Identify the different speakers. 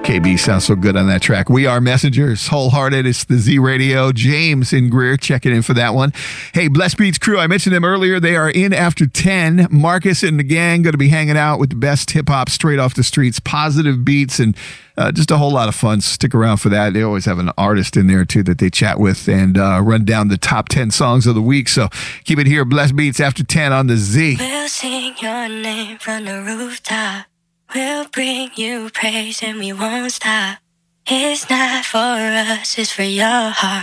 Speaker 1: KB sounds so good on that track. We Are Messengers, Wholehearted. It's the Z Radio. James in Greer checking in for that one. Hey, Blessed Beats crew, I mentioned them earlier. They are in after 10. Marcus and the gang going to be hanging out with the best hip-hop straight off the streets, positive beats, and just a whole lot of fun. Stick around for that. They always have an artist in there, too, that they chat with and run down the top 10 songs of the week. So keep it here, Blessed Beats after 10 on the Z.
Speaker 2: We'll sing your name from the rooftop. We'll bring you praise and we won't stop. It's not for us, it's for your heart.